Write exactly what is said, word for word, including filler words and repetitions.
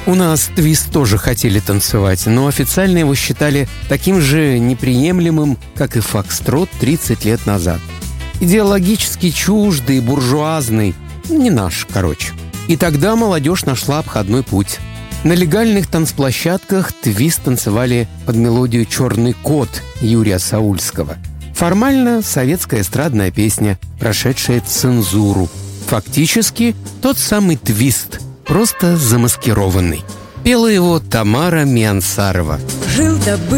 У нас твист тоже хотели танцевать, но официально его считали таким же неприемлемым, как и фокстрот тридцать лет назад. Идеологически чуждый, буржуазный, не наш, короче. И тогда молодежь нашла обходной путь. На легальных танцплощадках твист танцевали под мелодию «Черный кот» Юрия Саульского. Формально советская эстрадная песня, прошедшая цензуру. Фактически тот самый твист, просто замаскированный. Пела его Тамара Миансарова. Жил-то был